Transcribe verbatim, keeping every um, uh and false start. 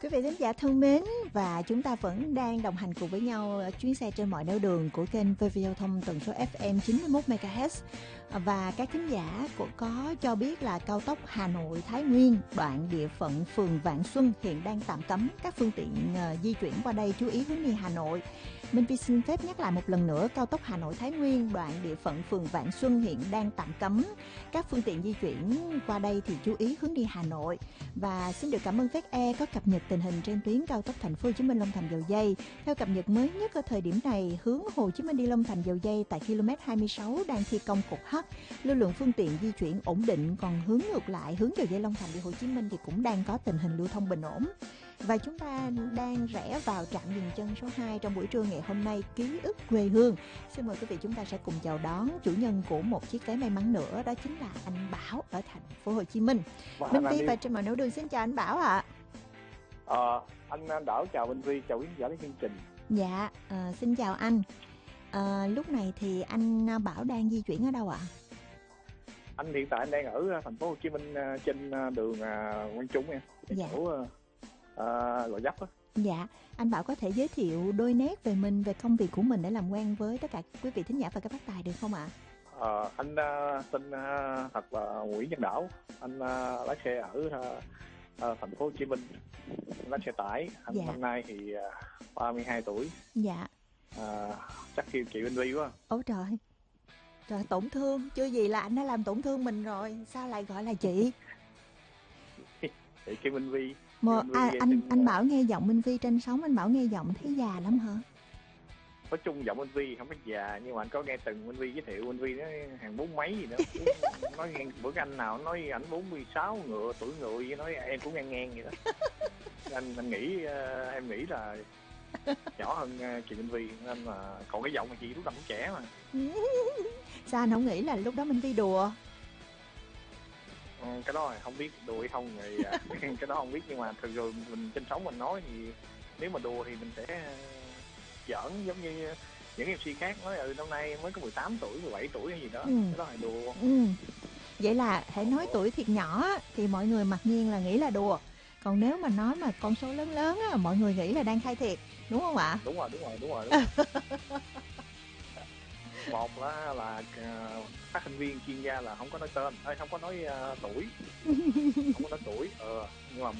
Quý vị thính giả thân mến, và chúng ta vẫn đang đồng hành cùng với nhau chuyến xe trên mọi nẻo đường của kênh vê vê Giao thông tần số ép em chín mươi mốt mê ga héc. Và các thính giả cũng có cho biết là cao tốc Hà Nội Thái Nguyên đoạn địa phận phường Vạn Xuân hiện đang tạm cấm các phương tiện uh, di chuyển qua đây, chú ý hướng đi Hà Nội. Minh Vi xin phép nhắc lại một lần nữa, cao tốc Hà Nội Thái Nguyên đoạn địa phận phường Vạn Xuân hiện đang tạm cấm các phương tiện di chuyển qua đây thì chú ý hướng đi Hà Nội. Và xin được cảm ơn vê e e có cập nhật tình hình trên tuyến cao tốc Thành phố Hồ Chí Minh Long Thành Dầu Giây. Theo cập nhật mới nhất ở thời điểm này, hướng Hồ Chí Minh đi Long Thành Dầu Giây tại ki lô mét hai mươi sáu đang thi công cột H, lưu lượng phương tiện di chuyển ổn định, còn hướng ngược lại hướng Dầu Giây Long Thành đi Hồ Chí Minh thì cũng đang có tình hình lưu thông bình ổn. Và chúng ta đang rẽ vào trạm dừng chân số hai trong buổi trưa ngày hôm nay, ký ức quê hương. Xin mời quý vị chúng ta sẽ cùng chào đón chủ nhân của một chiếc vé may mắn nữa, đó chính là anh Bảo ở Thành phố Hồ Chí Minh. Minh Vi và trên mọi nẻo đường xin chào anh Bảo ạ. À. Ờ, anh Đảo chào Minh Vi, chào quý khán giả đến chương trình. Dạ, à, xin chào anh. À, lúc này thì anh Bảo đang di chuyển ở đâu ạ? À? Anh hiện tại anh đang ở Thành phố Hồ Chí Minh trên đường Quang Trung nha. Dạ. Chỗ Uh, Gò Vấp á. Dạ, anh Bảo có thể giới thiệu đôi nét về mình, về công việc của mình để làm quen với tất cả quý vị thính giả và các bác tài được không ạ? À? Uh, anh uh, tên uh, thật là Nguyễn Văn Đảo. Anh uh, lái xe ở uh, uh, Thành phố Hồ Chí Minh, lái xe tải. Anh dạ. Năm nay thì uh, ba mươi hai tuổi. Dạ. Uh, chắc kêu chị Minh Vi quá. Ôi trời, trời tổn thương, chưa gì là anh đã làm tổn thương mình rồi, sao lại gọi là chị? Chị kêu Minh Vi. Mà, à, anh anh Bảo nghe giọng Minh Vi trên sóng, anh Bảo nghe giọng thấy già lắm hả? Nói chung giọng Minh Vi không phải già, nhưng mà anh có nghe từng Minh Vi giới thiệu Minh Vi nó hàng bốn mấy gì nữa. Nói nghe bữa anh nào nói ảnh bốn mươi sáu ngựa tuổi ngựa, nói em cũng ngang ngang vậy đó. Anh anh nghĩ uh, em nghĩ là nhỏ hơn uh, chị Minh Vi, nên mà còn cái giọng mà chị lúc nào cũng trẻ mà. Sao anh không nghĩ là lúc đó Minh Vi đùa? Cái đó không biết đùa hay không thì cái đó không biết, nhưng mà thường rồi mình trên sóng mình nói thì nếu mà đùa thì mình sẽ giỡn, giống như những em xê khác nói ừ năm nay mới có mười tám tuổi, mười bảy tuổi hay gì đó. Ừ. Cái đó là đùa. Ừ. Vậy là hãy nói tuổi thiệt nhỏ thì mọi người mặc nhiên là nghĩ là đùa, còn nếu mà nói mà con số lớn lớn á, mọi người nghĩ là đang khai thiệt, đúng không ạ? Đúng rồi, đúng rồi, đúng rồi, đúng rồi. Một là, là uh, phát thanh viên chuyên gia là không có nói tên, hay không có nói uh, tuổi, không có nói tuổi, ờ, nhưng mà